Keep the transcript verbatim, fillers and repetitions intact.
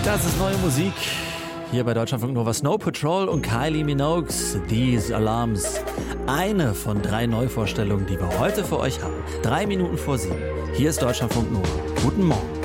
Das ist neue Musik hier bei Deutschlandfunk Nova. Snow Patrol und Kylie Minogue, These Alarms. Eine von drei Neuvorstellungen, die wir heute für euch haben. Drei Minuten vor sieben. Hier ist Deutschlandfunk Nova. Guten Morgen.